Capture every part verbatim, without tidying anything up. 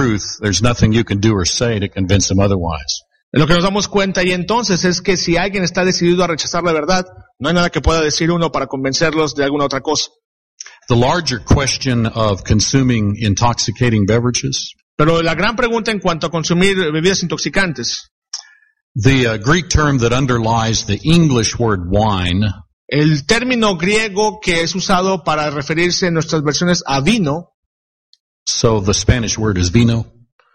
truth, there's nothing you can do or say to convince them otherwise. Lo que nos damos cuenta y entonces es que si alguien está decidido a rechazar la verdad, no hay nada que pueda decir uno para convencerlos de alguna otra cosa. The larger question of consuming intoxicating beverages. Pero la gran pregunta en cuanto a consumir bebidas intoxicantes. The uh, Greek term that underlies the English word wine. El término griego que es usado para referirse en nuestras versiones a vino. So the Spanish word is vino.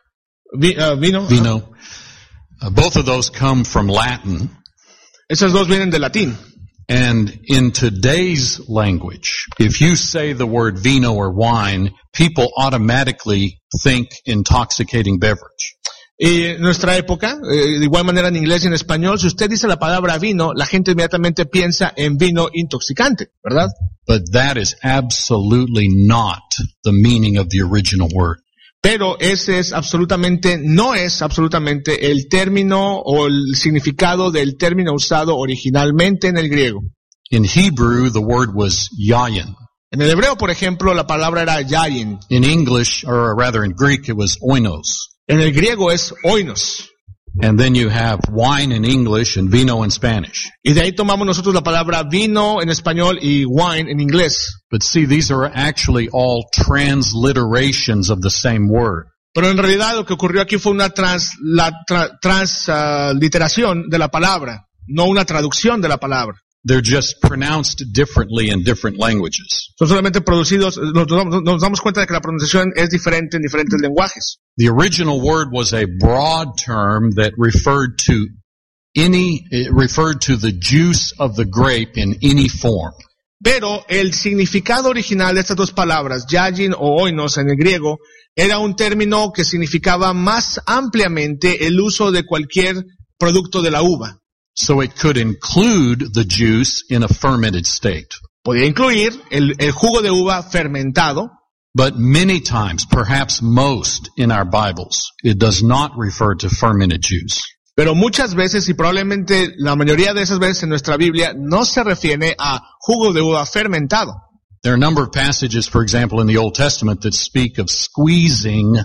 Vi, uh, vino. Vino. Uh, both of those come from Latin. Esas dos vienen del latín. And in today's language, if you say the word vino or wine, people automatically think intoxicating beverage. Y en nuestra época, eh, de igual manera en inglés y en español, si usted dice la palabra vino, la gente inmediatamente piensa en vino intoxicante, ¿verdad? But that is absolutely not the meaning of the original word. Pero ese es absolutamente, no es absolutamente el término o el significado del término usado originalmente en el griego. In Hebrew, the word was yayin. En el hebreo, por ejemplo, la palabra era yayin. In English, or rather in Greek, it was oinos. En el griego es oinos. And then you have wine in English and vino in Spanish. Y de ahí tomamos nosotros la palabra vino en español y wine en inglés. But see, these are actually all transliterations of the same word. Pero en realidad lo que ocurrió aquí fue una trans, la, tra, transliteración uh, de la palabra, no una traducción de la palabra. They're just pronounced differently in different languages. Son solamente producidos, nos, nos damos cuenta de que la pronunciación es diferente en diferentes lenguajes. The original word was a broad term that referred to any, it referred to the juice of the grape in any form. Pero el significado original de estas dos palabras, yayin o oinos en el griego, era un término que significaba más ampliamente el uso de cualquier producto de la uva. So it could include the juice in a fermented state. Podía incluir el, el jugo de uva fermentado. But many times, perhaps most in our Bibles, it does not refer to fermented juice. Pero muchas veces, y probablemente la mayoría de esas veces en nuestra Biblia, no se refiere a jugo de uva fermentado. There are a number of passages, for example, in the Old Testament that speak of squeezing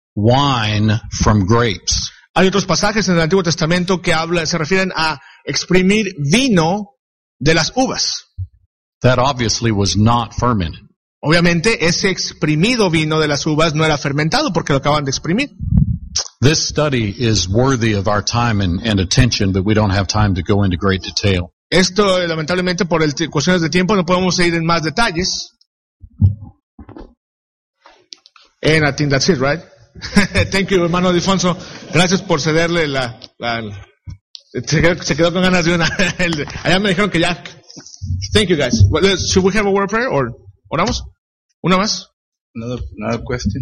wine from grapes. Hay otros pasajes en el Antiguo Testamento que habla, se refieren a exprimir vino de las uvas. That obviously was not fermented. Obviamente, ese exprimido vino de las uvas no era fermentado porque lo acaban de exprimir. This study is worthy of our time and, and attention, but we don't have time to go into great detail. Esto, lamentablemente, por el, cuestiones de tiempo, no podemos ir en más detalles. And I think that's it, right? Thank you, hermano Alfonso. Gracias por cederle la... la, la se, quedó, se quedó con ganas de una... El, allá me dijeron que ya... Thank you, guys. Well, should we have a word of prayer or oramos? ¿Una más? Another, another question.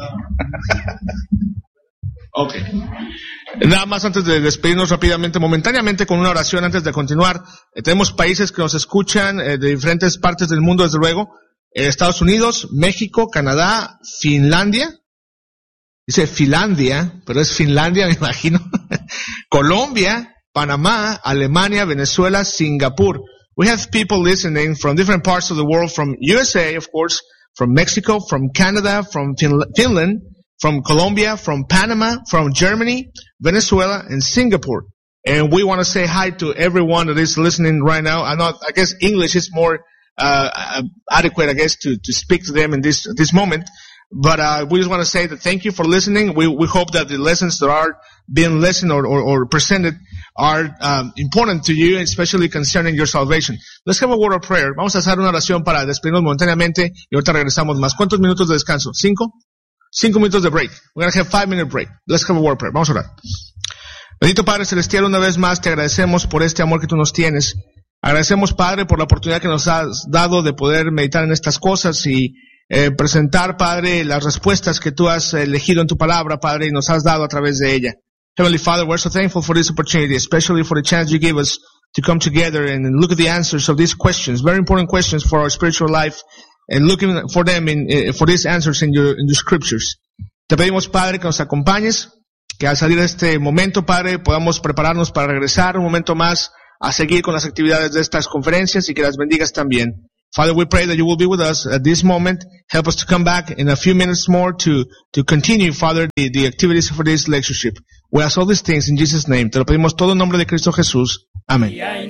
Okay. Nada más antes de despedirnos rápidamente, momentáneamente con una oración antes de continuar. Eh, tenemos países que nos escuchan eh, de diferentes partes del mundo, desde luego. Eh, Estados Unidos, México, Canadá, Finlandia. Dice Finlandia, pero es Finlandia, me imagino. Colombia, Panamá, Alemania, Venezuela, Singapur. We have people listening from different parts of the world, from U S A, of course, from Mexico, from Canada, from fin- Finland, from Colombia, from Panama, from Germany, Venezuela, and Singapore. And we want to say hi to everyone that is listening right now. I know, I guess English is more uh, adequate, I guess, to, to speak to them in this this moment. But uh, we just want to say that thank you for listening. We we hope that the lessons that are being listened or, or, or presented are um, important to you, especially concerning your salvation. Let's have a word of prayer. Vamos a hacer una oración para despedirnos momentáneamente y ahorita regresamos más. ¿Cuántos minutos de descanso? ¿Cinco? Cinco minutos de break. We're going to have five minute break. Let's have a word of prayer. Vamos a orar. Bendito Padre Celestial, una vez más te agradecemos por este amor que tú nos tienes. Agradecemos, Padre, por la oportunidad que nos has dado de poder meditar en estas cosas y Eh, presentar, Padre, las respuestas que tú has elegido en tu palabra, Padre, y nos has dado a través de ella. Heavenly Father, we're so thankful for this opportunity, especially for the chance you give us to come together and look at the answers of these questions, very important questions for our spiritual life, and looking for them in, uh, for these answers in your, in your scriptures. Te pedimos, Padre, que nos acompañes, que al salir de este momento, Padre, podamos prepararnos para regresar un momento más a seguir con las actividades de estas conferencias y que las bendigas también. Father, we pray that you will be with us at this moment. Help us to come back in a few minutes more to, to continue, Father, the, the activities for this lectureship. We ask all these things in Jesus' name. Te lo pedimos todo en nombre de Cristo Jesús. Amén.